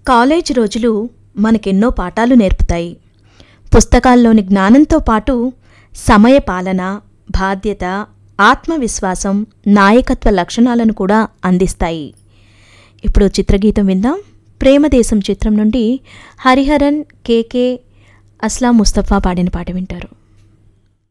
College రోజులు మనకెన్నో పాఠాలు నేర్పుతాయి. పుస్తకాల్లోని జ్ఞానంతో పాటు సమయపాలన, బాధ్యత, ఆత్మవిశ్వాసం, నాయకత్వ లక్షణాలను కూడా అందిస్తాయి. ఇప్పుడు చిత్రగీతం విందాం. ప్రేమదేశం చిత్రం నుండి హరిహరన్, కేకే, అస్లాం ముస్తఫా పాడిన పాట వింటారు.